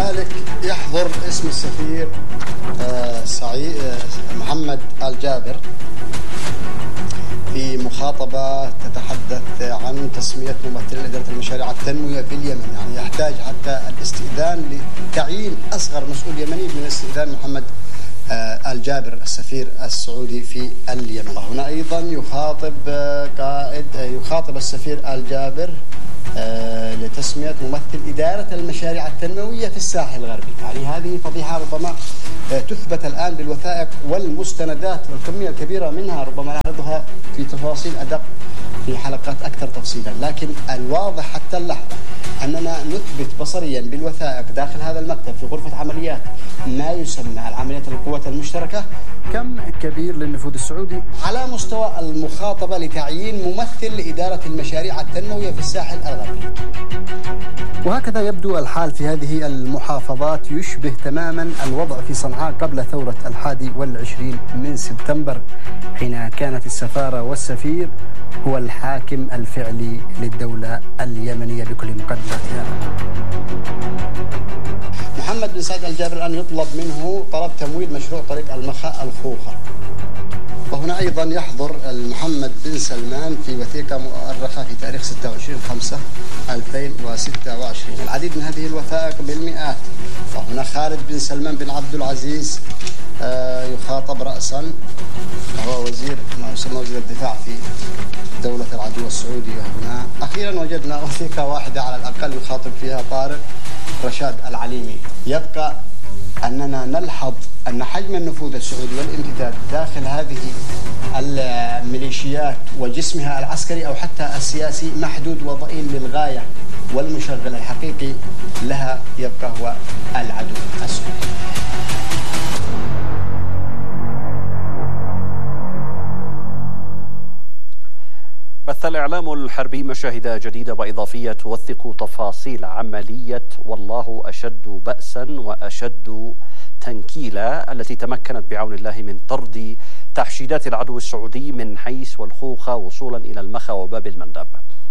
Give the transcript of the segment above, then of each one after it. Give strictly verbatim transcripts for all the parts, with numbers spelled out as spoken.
كذلك يحضر اسم السفير سعيد محمد الجابر في مخاطبة تتحدث عن تسمية ممثل إدارة المشاريع التنموية في اليمن. يعني يحتاج حتى الاستئذان لتعيين أصغر مسؤول يمني من استئذان محمد الجابر السفير السعودي في اليمن. هنا أيضا يخاطب قائد يخاطب السفير الجابر لتسمية ممثل إدارة المشاريع التنموية في الساحل الغربي. يعني هذه فضيحة ربما تثبت الآن بالوثائق والمستندات والكمية الكبيرة منها، ربما نعرضها في تفاصيل أدق في حلقات أكثر تفصيلا، لكن الواضح حتى اللحظة أننا نثبت بصريا بالوثائق داخل هذا المكتب في غرفة عمليات ما يسمى العمليات القوات المشتركة كم كبير للنفوذ السعودي على مستوى المخاطبة لتعيين ممثل لإدارة المشاريع التنموية في الساحل الغربي. وهكذا يبدو الحال في هذه المحافظات، يشبه تماما الوضع في صنعاء قبل ثورة الحادي والعشرين من سبتمبر، حين كانت السفارة والسفير هو الحاكم الفعلي للدولة اليمنية بكل مقدراتها. محمد بن سعيد الجابر الآن يطلب منه طلب تمويل مشروع طريق المخا الخوخة. وهنا أيضا يحضر محمد بن سلمان في وثيقة مؤرخة في تاريخ ستة وعشرين خمسة ألفين وستة وعشرين. العديد من هذه الوثائق بالمئات. وهنا خالد بن سلمان بن عبد العزيز يخاطب رأسا، وهو وزير ما يسمى وزير الدفاع في دولة العدو السعودي. وهنا أخيرا وجدنا وثيقة واحدة على الأقل يخاطب فيها طارق رشاد العليمي. يبقى أننا نلحظ أن حجم النفوذ السعودي والامتداد داخل هذه الميليشيات وجسمها العسكري أو حتى السياسي محدود وضئيل للغاية، والمشغل الحقيقي لها يبقى هو العدو السعودي. بث الإعلام الحربي مشاهد جديدة وإضافية توثق تفاصيل عملية والله أشد بأسا وأشد تنكيلا التي تمكنت بعون الله من طرد تحشيدات العدو السعودي من حيس والخوخة وصولا إلى المخا وباب المندب.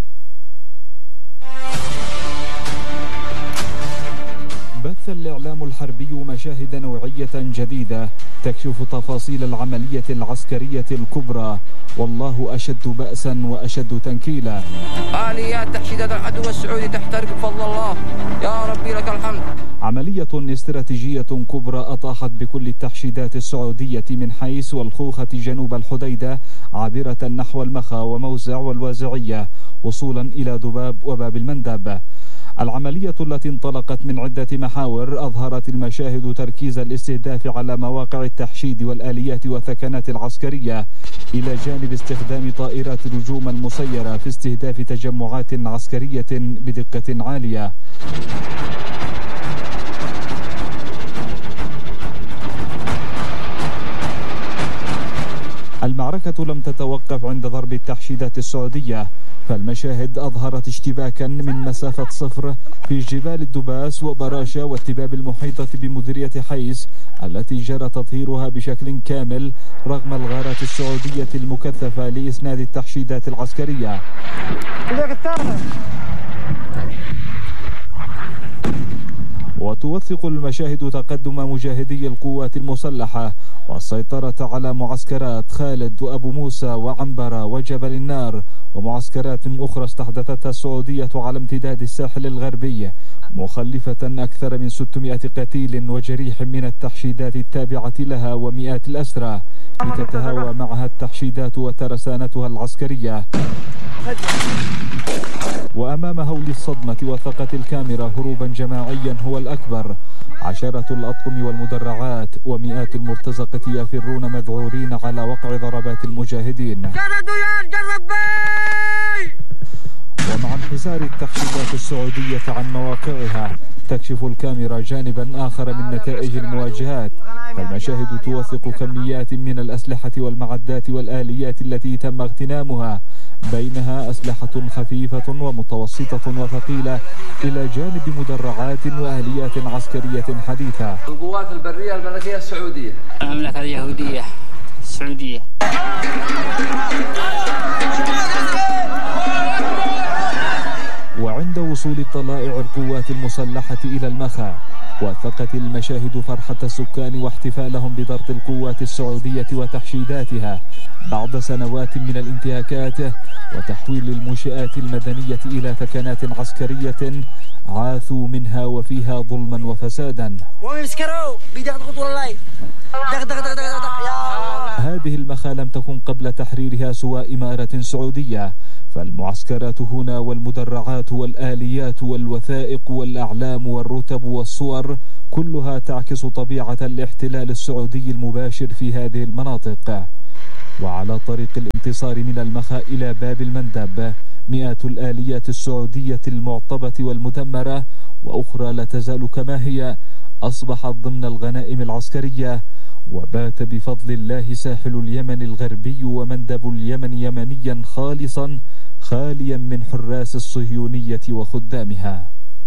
بث الإعلام الحربي مشاهد نوعية جديدة تكشف تفاصيل العملية العسكرية الكبرى والله أشد بأسا وأشد تنكيلا. آليات تحشيدات العدو السعودي تحترق بفضل الله، يا ربي لك الحمد. عملية استراتيجية كبرى أطاحت بكل التحشيدات السعودية من حيس والخوخة جنوب الحديدة عابرة نحو المخا وموزع والوازعية وصولا إلى دباب وباب المندب. العملية التي انطلقت من عدة محاور أظهرت المشاهد تركيز الاستهداف على مواقع التحشيد والآليات والثكنات العسكرية، إلى جانب استخدام طائرات الهجوم المسيرة في استهداف تجمعات عسكرية بدقة عالية. المعركة لم تتوقف عند ضرب التحشيدات السعودية، فالمشاهد أظهرت اشتباكا من مسافة صفر في جبال الدباس وبراشة والتباب المحيطة بمديرية حيس التي جرى تطهيرها بشكل كامل رغم الغارات السعودية المكثفة لإسناد التحشيدات العسكرية. وتوثق المشاهد تقدم مجاهدي القوات المسلحة والسيطرة على معسكرات خالد وأبو موسى وعنبرة وجبل النار ومعسكرات أخرى استحدثتها السعودية على امتداد الساحل الغربي، مخلفة أكثر من ستمائة قتيل وجريح من التحشيدات التابعة لها ومئات الأسرى، لتتهاوى معها التحشيدات وترسانتها العسكرية. وأمام هول الصدمة وثقت الكاميرا هروبا جماعيا هو الأكبر، عشرة الأطقم والمدرعات ومئات المرتزقة يفرون مذعورين على وقع ضربات المجاهدين. ومع انحسار التحشيدات السعودية عن مواقعها تكشف الكاميرا جانبا آخر من نتائج المواجهات، فالمشاهد توثق كميات من الأسلحة والمعدات والآليات التي تم اغتنامها، بينها أسلحة خفيفة ومتوسطة وثقيلة إلى جانب مدرعات وآليات عسكرية حديثة. القوات البرية الملكية السعودية، المملكة اليهودية السعودية. وعند وصول طلائع القوات المسلحة إلى المخا وثقت المشاهد فرحة السكان واحتفالهم بضرب القوات السعودية وتحشيداتها بعد سنوات من الانتهاكات وتحويل المنشآت المدنية إلى ثكنات عسكرية عاثوا منها وفيها ظلما وفسادا. هذه المخا لم تكن قبل تحريرها سوى إمارة سعودية، فالمعسكرات هنا والمدرعات والآليات والوثائق والأعلام والرتب والصور كلها تعكس طبيعة الاحتلال السعودي المباشر في هذه المناطق. وعلى طريق الانتصار من المخا إلى باب المندب مئات الآليات السعودية المعطبة والمدمرة وأخرى لا تزال كما هي أصبحت ضمن الغنائم العسكرية، وبات بفضل الله ساحل اليمن الغربي ومندب اليمن يمنيا خالصا خاليا من حراس الصهيونية وخدامها.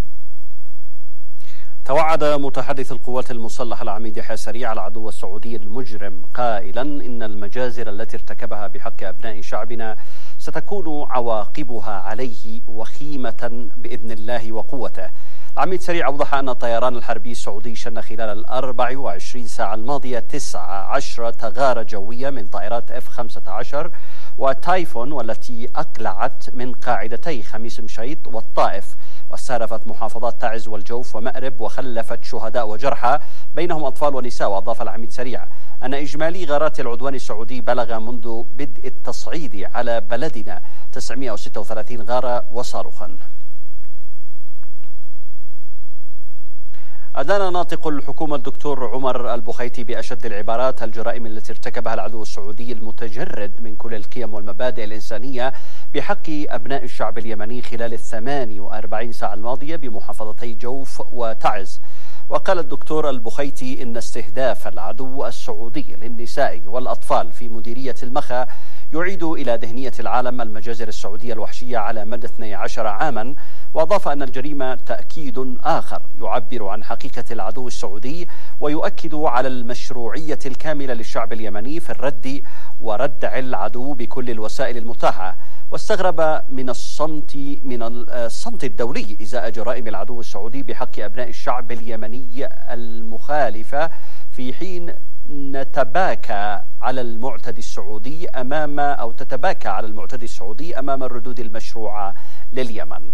توعد متحدث القوات المسلحة العميد يحيى سريع العدو السعودي المجرم قائلا إن المجازر التي ارتكبها بحق أبناء شعبنا ستكون عواقبها عليه وخيمة بإذن الله وقوته. العميد سريع أوضح أن الطيران الحربي السعودي شن خلال الأربع وعشرين ساعة الماضية تسعة عشرة غارة جوية من طائرات إف خمسة عشر وتايفون، والتي أقلعت من قاعدتي خميس مشيط والطائف، واستهدفت محافظات تعز والجوف ومأرب وخلفت شهداء وجرحى بينهم أطفال ونساء. وأضاف العميد سريع أن إجمالي غارات العدوان السعودي بلغ منذ بدء التصعيد على بلدنا تسعمئة وستة وثلاثين غارة وصاروخا. أدان ناطق الحكومة الدكتور عمر البخيتي بأشد العبارات الجرائم التي ارتكبها العدو السعودي المتجرد من كل القيم والمبادئ الإنسانية بحق أبناء الشعب اليمني خلال الثمان وأربعين ساعة الماضية بمحافظتي جوف وتعز. وقال الدكتور البخيتي إن استهداف العدو السعودي للنساء والأطفال في مديرية المخا يعيد إلى ذهنية العالم المجازر السعودية الوحشية على مدى اثني عشر عاما. وأضاف أن الجريمة تأكيد آخر يعبر عن حقيقة العدو السعودي ويؤكد على المشروعية الكاملة للشعب اليمني في الرد وردع العدو بكل الوسائل المتاحة. واستغرب من الصمت من الصمت الدولي إزاء جرائم العدو السعودي بحق أبناء الشعب اليمني المخالفة، في حين نتباكى على المعتدي السعودي أمام أو تتباكى على المعتدي السعودي أمام الردود المشروعة لليمن.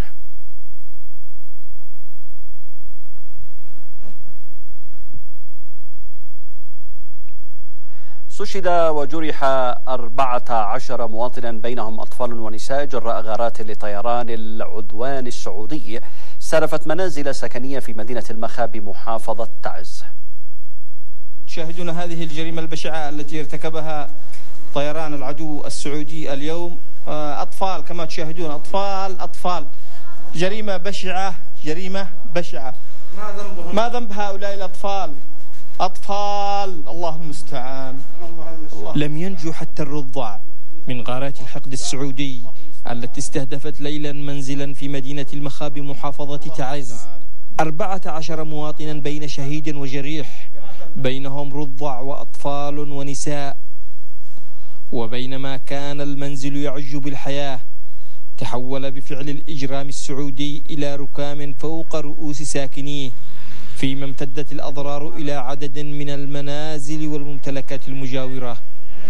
استشهد وجرح أربعة عشر مواطنا بينهم أطفال ونساء جراء غارات لطيران العدوان السعودي استهدفت منازل سكنية في مدينة المخا بمحافظة تعز. تشاهدون هذه الجريمة البشعة التي ارتكبها طيران العدو السعودي اليوم. أطفال كما تشاهدون، أطفال أطفال جريمة بشعة، جريمة بشعة. ما ذنب هؤلاء الأطفال؟ أطفال الله المستعان. لم ينجو حتى الرضع من غارات الحقد السعودي التي استهدفت ليلا منزلا في مدينة المخا بمحافظة تعز. أربعة عشر مواطنا بين شهيد وجريح، بينهم رضع وأطفال ونساء. وبينما كان المنزل يعج بالحياة تحول بفعل الإجرام السعودي إلى ركام فوق رؤوس ساكنيه، فيما امتدت الأضرار إلى عدد من المنازل والممتلكات المجاورة.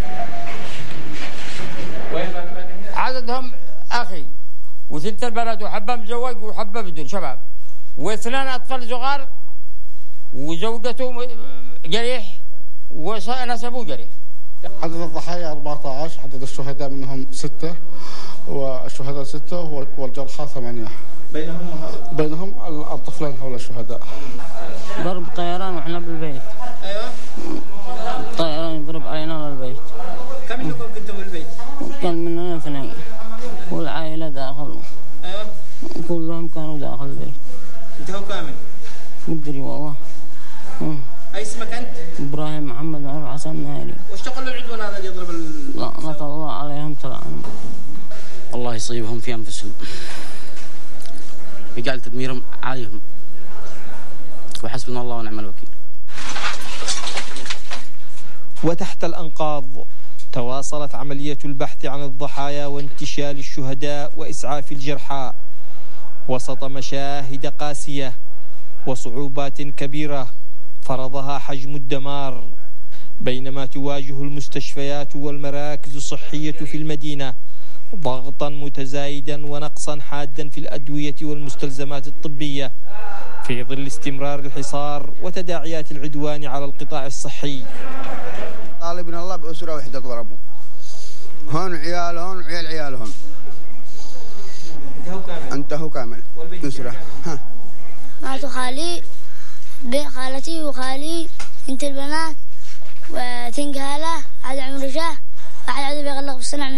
عددهم أخي وثلث البلد وحبة مزوج وحبة بدون شباب واثنان أطفال صغار وزوجته جريح ونسبه جريح. عدد الضحايا أربعة عشر، عدد الشهداء منهم ستة، والشهداء ستة والجرحى ثمانية. بينهم بينهم الطفلين حول الشهداء. ضرب طيران واحنا بالبيت. ايوه. طيران يضرب علينا بالبيت. كم منكم كنتم بالبيت؟ كان مننا اثنين والعائلة داخل. ايوه. كلهم كانوا داخل البيت. انت هو كامل؟ مدري والله. مم. اي اسمك انت؟ ابراهيم محمد عرب حسن ناري. وش تقول للعدوان هذا اللي يضرب ال... لعنة الله عليهم طبعا. الله يصيبهم في انفسهم يجعل تدميرهم عليهم وحسبنا الله ونعم الوكيل. وتحت الأنقاض تواصلت عملية البحث عن الضحايا وانتشال الشهداء وإسعاف الجرحى وسط مشاهد قاسية وصعوبات كبيرة فرضها حجم الدمار، بينما تواجه المستشفيات والمراكز الصحية في المدينة ضغطا متزايدا ونقصا حادا في الأدوية والمستلزمات الطبية في ظل استمرار الحصار وتداعيات العدوان على القطاع الصحي. طالبنا الله بأسرة وحدة ضربوا هون عيال هون عيال عيال هون انتهوا كامل أسرة. ها مات خالي بين خالتي وخالي بنت البنات وثنقهالة عاد عمر شاه واحد عاد بيغلق بالصنع.